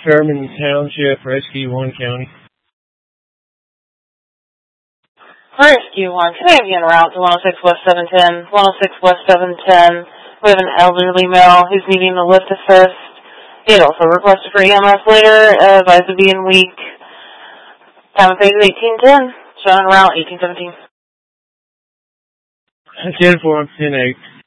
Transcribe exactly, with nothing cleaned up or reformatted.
Sherman Township, Rescue one County. Rescue one, can I have you en route to one oh six West seven ten? one oh six West seven ten. We have an elderly male who's needing a lift assist. He had also requested for E M S later, uh, advised to be in week. Time of phase is eighteen ten. Showing en route eighteen seventeen. ten four, ten eight.